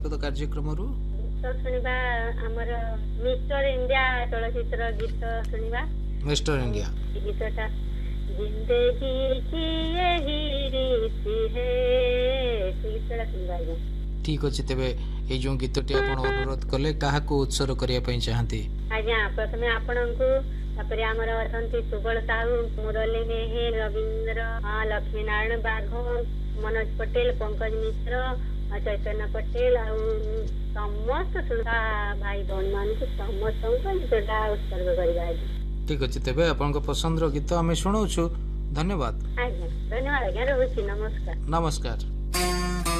कार्यक्रम गीत शुणा आमर मिस्टर इंडिया चलचित्र गीत शुणा मिस्टर इंडिया गीतटा जिंदगी की यही रीति है गीतटा शुणा। ठीक अच्छे तेरे ये जो गीतटी आपण अनुरोध कले काहाको उत्सर्ग करिया पई चाहंती? आज्ञा प्रथमे आपनकु तापरे हमर अथंती सुबल साहू मुरली मेहे रविंद्र लक्ष्मी नारायण बाघ मनोज पटेल पंकज मिश्र चैतन्य पटेल आ समस्त सुधा भाई बहन मान समस्त गीतटा उत्सर्ग करवा। ठीक अच्छे तेरे आपण पसंद गीत आम शुणु। धन्यवाद। आज्ञा धन्यवाद आज्ञा। रोची नमस्कार। नमस्कार।